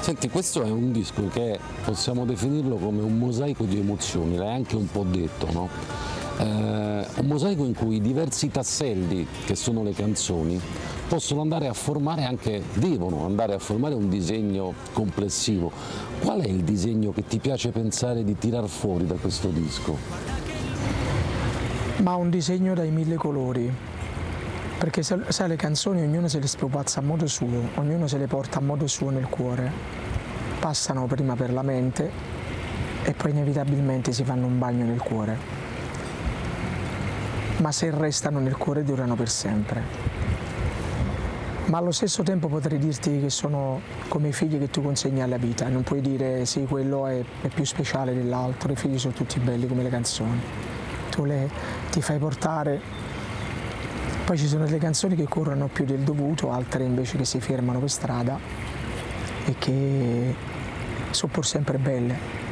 Senti, questo è un disco che possiamo definirlo come un mosaico di emozioni, l'hai anche un po' detto, no? Un mosaico in cui i diversi tasselli, che sono le canzoni, possono andare a formare anche, devono andare a formare un disegno complessivo. Qual è il disegno che ti piace pensare di tirar fuori da questo disco? Ma un disegno dai mille colori, perché sai, le canzoni ognuno se le spupazza a modo suo, ognuno se le porta a modo suo nel cuore, passano prima per la mente e poi inevitabilmente si fanno un bagno nel cuore, ma se restano nel cuore durano per sempre. Ma allo stesso tempo potrei dirti che sono come i figli che tu consegni alla vita, non puoi dire sì, quello è più speciale dell'altro, i figli sono tutti belli come le canzoni, ti fai portare. Poi ci sono delle canzoni che corrono più del dovuto, altre invece che si fermano per strada e che sono pur sempre belle.